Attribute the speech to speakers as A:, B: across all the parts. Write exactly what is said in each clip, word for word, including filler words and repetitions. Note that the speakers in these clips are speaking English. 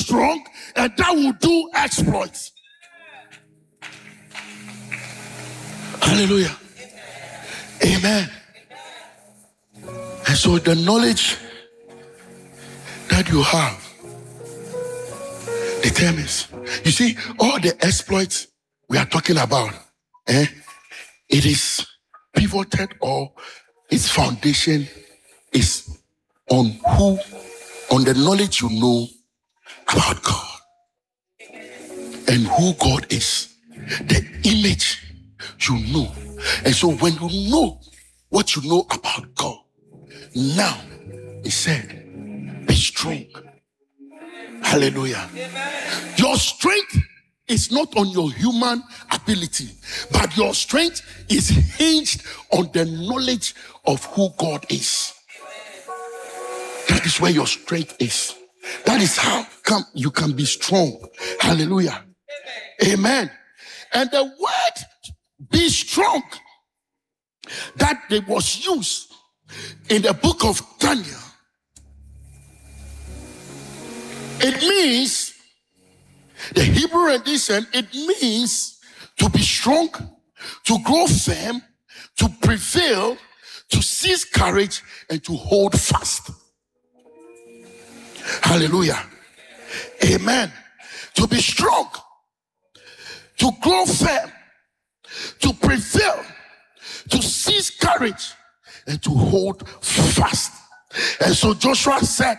A: strong and that will do exploits. Hallelujah. Amen. And so the knowledge that you have determines. You see, all the exploits we are talking about, eh, it is pivoted, or its foundation is on who, on the knowledge you know about God and who God is, the image you know. And so when you know what you know about God, now he said, be strong. Hallelujah. Amen. Your strength is not on your human ability, but your strength is hinged on the knowledge of who God is. That is where your strength is. That is how come you can be strong. Hallelujah. Amen. And the word be strong that it was used in the book of Daniel, it means, the Hebrew edition, it means to be strong, to grow firm, to prevail, to seize courage, and to hold fast. Hallelujah. Amen. To be strong, to grow firm, to prevail, to seize courage, and to hold fast. And so Joshua said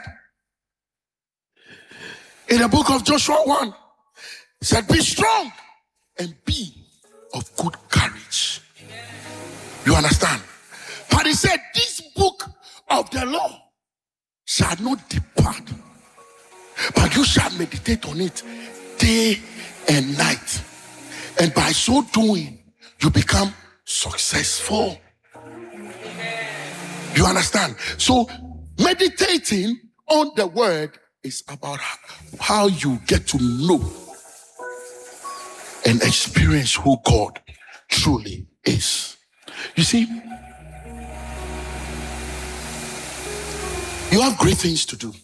A: in the book of Joshua one, he said, be strong and be of good courage. You understand? But he said, this book of the law shall not depart, but you shall meditate on it day and night. And by so doing, you become successful. You understand? So meditating on the word is about how you get to know and experience who God truly is. You see, you have great things to do.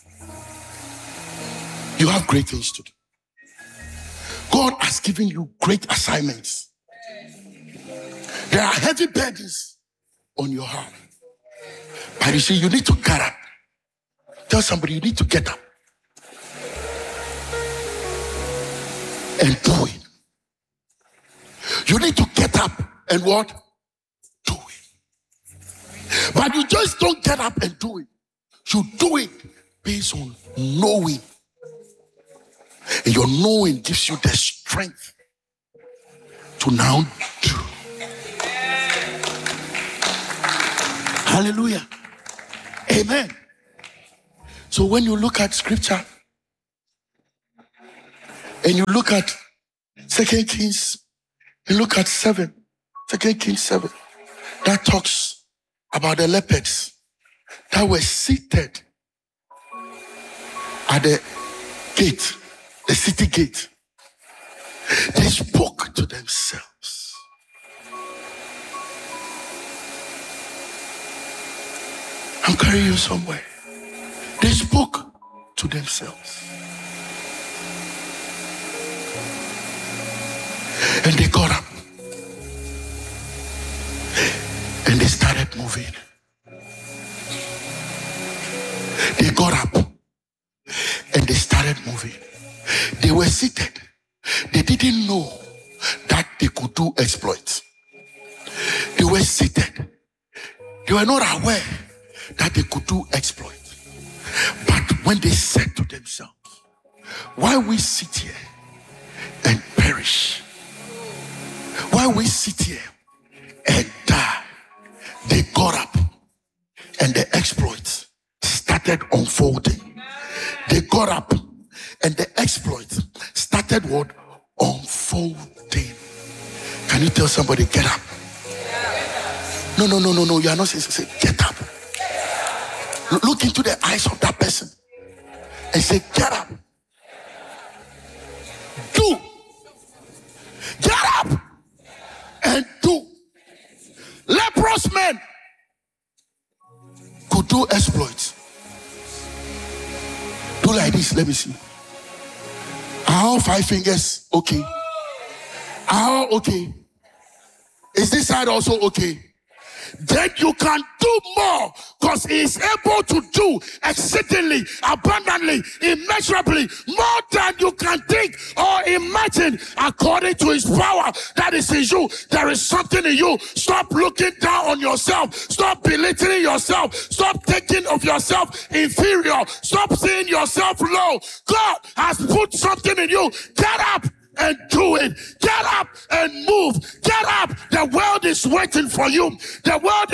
A: You have great things to do. God has given you great assignments. There are heavy burdens on your heart. But you see, you need to get up. Tell somebody, you need to get up and do it. You need to get up and what? Do it. But you just don't get up and do it. You do it based on knowing. And your knowing gives you the strength to now do. Hallelujah. Amen. So when you look at scripture and you look at Second Kings, you look at seven, Second Kings seven, that talks about the leopards that were seated at the gate, the city gate. They spoke to themselves. I'm carrying you somewhere. They spoke to themselves. And they got up. And they started moving. They got up. And they started moving. They were seated. They didn't know that they could do exploits. They were seated. They were not aware that they could do exploits. But when they said to themselves, why we sit here and perish? Why we sit here and die? They got up and the exploits started unfolding. They got up and the exploits started what? Unfolding. Can you tell somebody, get up? No, no, no, no, no. You are not saying, say, get up. Look into the eyes of that person and say, get up. Do. Get up and do. Leprous men could do exploits. Do like this. Let me see. Are all five fingers okay? Are all okay? Is this side also okay? Then you can do more, because he is able to do exceedingly, abundantly, immeasurably, more than you can think or imagine, according to his power that is in you. There is something in you. Stop looking down on yourself. Stop belittling yourself. Stop thinking of yourself inferior. Stop seeing yourself low. God has put something in you. Get up and do it. Get up and move. Get up. The world is waiting for you. The world